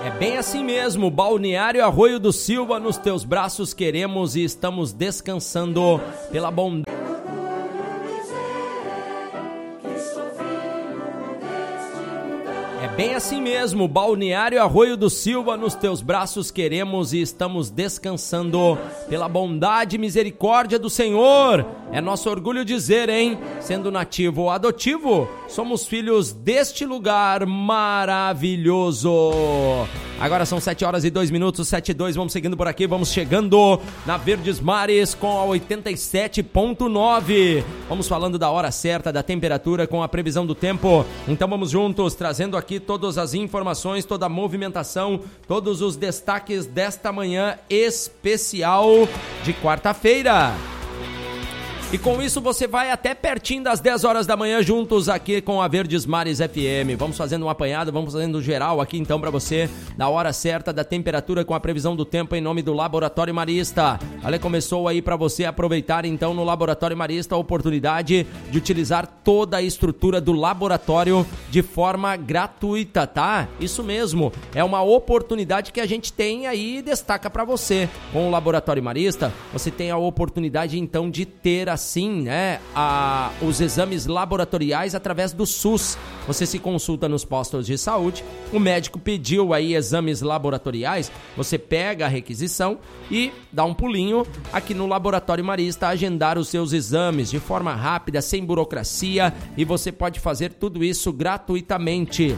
É bem assim mesmo, Balneário Arroio do Silva, nos teus braços queremos e estamos descansando pela bondade. É bem assim mesmo, Balneário Arroio do Silva, nos teus braços queremos e estamos descansando pela bondade e misericórdia do Senhor. É nosso orgulho dizer, hein? Sendo nativo ou adotivo, somos filhos deste lugar maravilhoso. Agora são 7h02, 7h02, vamos seguindo por aqui, vamos chegando na Verdes Mares com a 87.9. Vamos falando da hora certa, da temperatura com a previsão do tempo. Então vamos juntos, trazendo aqui todas as informações, toda a movimentação, todos os destaques desta manhã especial de quarta-feira. E com isso você vai até pertinho das 10 horas da manhã juntos aqui com a Verdes Mares FM. Vamos fazendo um apanhado, vamos fazendo geral aqui então para você, na hora certa da temperatura com a previsão do tempo em nome do Laboratório Marista. Olha, começou aí para você aproveitar então no Laboratório Marista a oportunidade de utilizar toda a estrutura do laboratório de forma gratuita, tá? Isso mesmo, é uma oportunidade que a gente tem aí e destaca para você. Com o Laboratório Marista, você tem a oportunidade então de ter assim, né, os exames laboratoriais através do SUS. Você se consulta nos postos de saúde, o médico pediu aí exames laboratoriais, você pega a requisição e dá um pulinho aqui no Laboratório Marista, agendar os seus exames de forma rápida, sem burocracia, e você pode fazer tudo isso gratuitamente.